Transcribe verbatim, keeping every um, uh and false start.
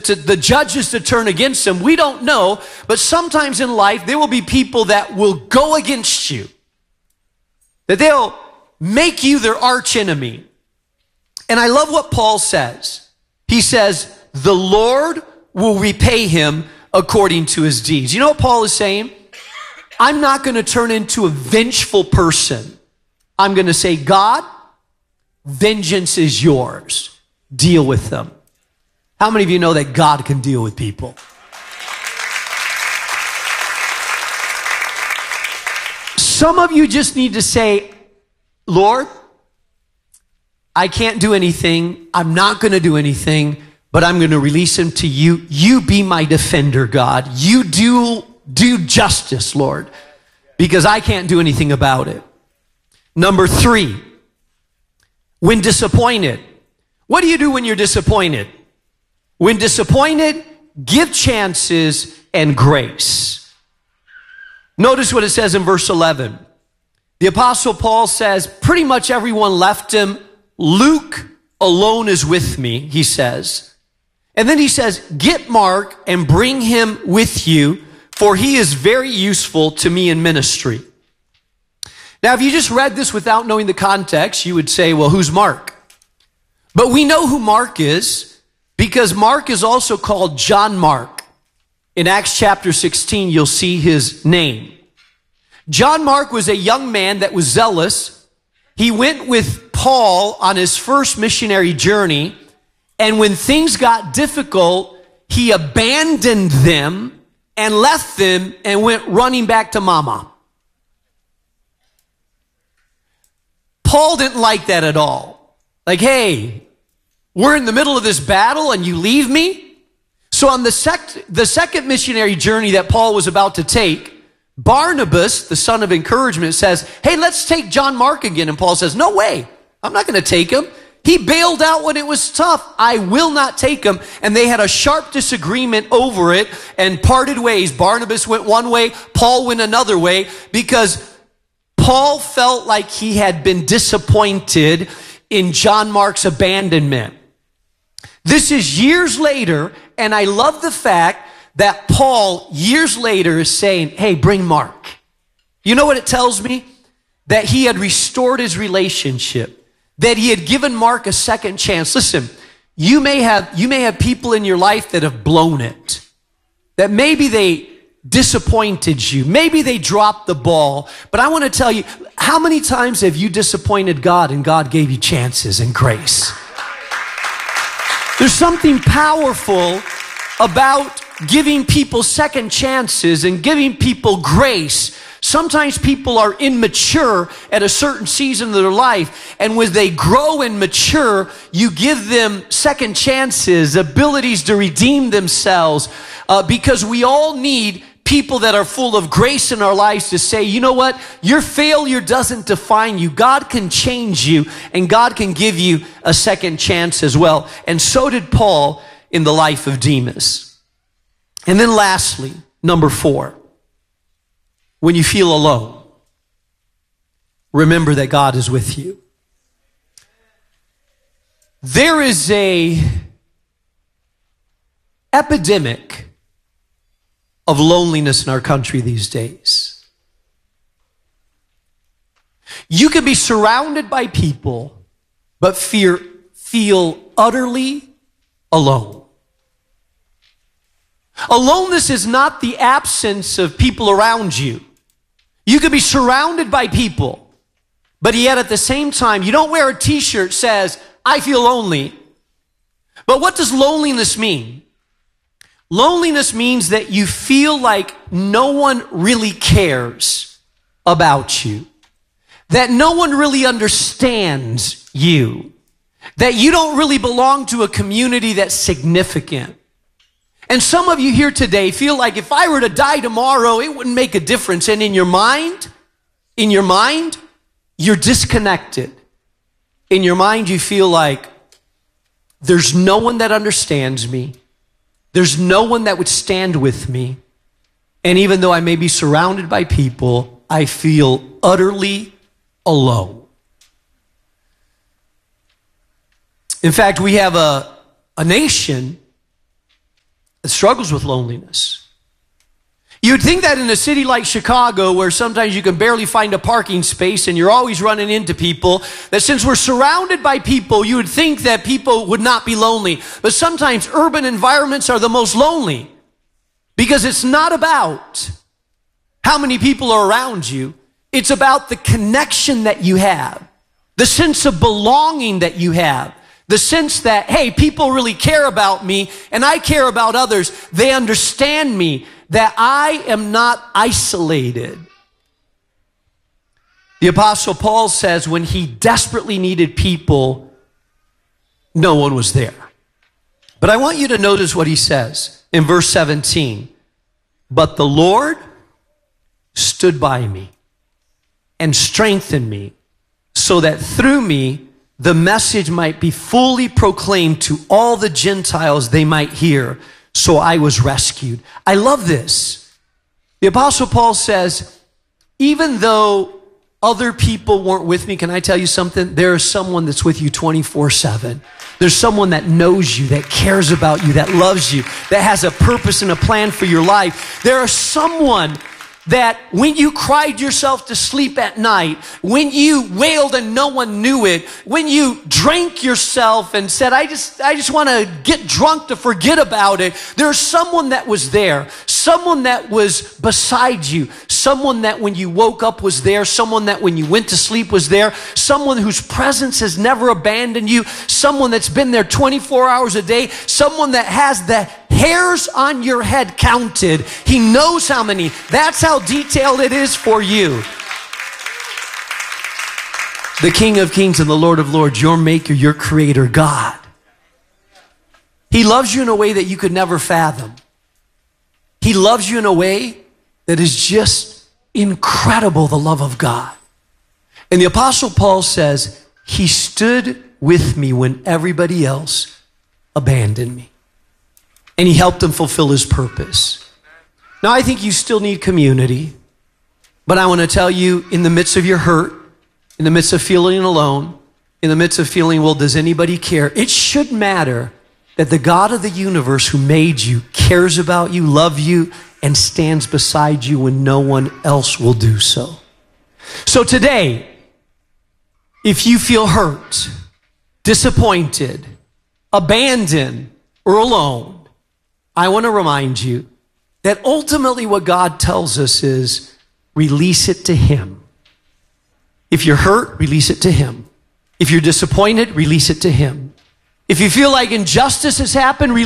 to the judges to turn against him. We don't know, but sometimes in life there will be people that will go against you, that they'll make you their arch enemy. And I love what Paul says. He says, the Lord will repay him according to his deeds. You know what Paul is saying? I'm not going to turn into a vengeful person. I'm going to say, God, vengeance is yours. Deal with them. How many of you know that God can deal with people? Some of you just need to say, Lord, I can't do anything. I'm not going to do anything, but I'm going to release him to you. You be my defender, God. You do, do justice, Lord, because I can't do anything about it. Number three, when disappointed. What do you do when you're disappointed? When disappointed, give chances and grace. Notice what it says in verse eleven. The Apostle Paul says, pretty much everyone left him. Luke alone is with me, he says. And then he says, get Mark and bring him with you, for he is very useful to me in ministry. Now, if you just read this without knowing the context, you would say, well, who's Mark? But we know who Mark is because Mark is also called John Mark. In Acts chapter sixteen, you'll see his name. John Mark was a young man that was zealous. He went with Paul on his first missionary journey, and when things got difficult, he abandoned them and left them and went running back to mama. Paul didn't like that at all. Like, hey, we're in the middle of this battle and you leave me? So on the, sec- the second missionary journey that Paul was about to take, Barnabas, the son of encouragement, says, hey, let's take John Mark again. And Paul says, no way, I'm not going to take him. He bailed out when it was tough. I will not take him. And they had a sharp disagreement over it and parted ways. Barnabas went one way, Paul went another way, because Paul felt like he had been disappointed in John Mark's abandonment. This is years later, and I love the fact that Paul, years later, is saying, hey, bring Mark. You know what it tells me? That he had restored his relationship, that he had given Mark a second chance. Listen, you may have, you may have people in your life that have blown it, that maybe they disappointed you, maybe they dropped the ball, but I want to tell you, how many times have you disappointed God and God gave you chances and grace? There's something powerful about giving people second chances and giving people grace. Sometimes people are immature at a certain season of their life, and when they grow and mature, you give them second chances, abilities to redeem themselves, uh, because we all need people that are full of grace in our lives to say, you know what? Your failure doesn't define you. God can change you, and God can give you a second chance as well. And so did Paul in the life of Demas. And then lastly, number four, when you feel alone, remember that God is with you. There is a epidemic of loneliness in our country these days. You can be surrounded by people, but fear, feel utterly alone. Aloneness is not the absence of people around you. You could be surrounded by people, but yet at the same time, you don't wear a t-shirt that says, I feel lonely. But what does loneliness mean? Loneliness means that you feel like no one really cares about you, that no one really understands you, that you don't really belong to a community that's significant. And some of you here today feel like if I were to die tomorrow, it wouldn't make a difference. And in your mind, in your mind, you're disconnected. In your mind, you feel like there's no one that understands me. There's no one that would stand with me. And even though I may be surrounded by people, I feel utterly alone. In fact, we have a, a nation that struggles with loneliness. You'd think that in a city like Chicago, where sometimes you can barely find a parking space and you're always running into people, that since we're surrounded by people, you would think that people would not be lonely. But sometimes urban environments are the most lonely, because it's not about how many people are around you. It's about the connection that you have, the sense of belonging that you have, the sense that, hey, people really care about me and I care about others. They understand me, that I am not isolated. The Apostle Paul says when he desperately needed people, no one was there. But I want you to notice what he says in verse seventeen. But the Lord stood by me and strengthened me, so that through me the message might be fully proclaimed to all the Gentiles they might hear. So I was rescued. I love this. The Apostle Paul says, even though other people weren't with me, can I tell you something? There is someone that's with you twenty-four seven. There's someone that knows you, that cares about you, that loves you, that has a purpose and a plan for your life. There is someone that when you cried yourself to sleep at night, when you wailed and no one knew it, when you drank yourself and said, I just, I just want to get drunk to forget about it, there's someone that was there, someone that was beside you, someone that when you woke up was there, someone that when you went to sleep was there, someone whose presence has never abandoned you, someone that's been there twenty-four hours a day, someone that has the hairs on your head counted. He knows how many. That's how detailed it is for you. The King of Kings and the Lord of Lords, your maker, your creator, God. He loves you in a way that you could never fathom. He loves you in a way that is just incredible, the love of God. And the Apostle Paul says, he stood with me when everybody else abandoned me. And he helped him fulfill his purpose. Now, I think you still need community, but I want to tell you, in the midst of your hurt, in the midst of feeling alone, in the midst of feeling, well, does anybody care? It should matter that the God of the universe who made you cares about you, loves you, and stands beside you when no one else will do so. So today, if you feel hurt, disappointed, abandoned, or alone, I want to remind you that ultimately what God tells us is release it to him. If you're hurt, release it to him. If you're disappointed, release it to him. If you feel like injustice has happened, release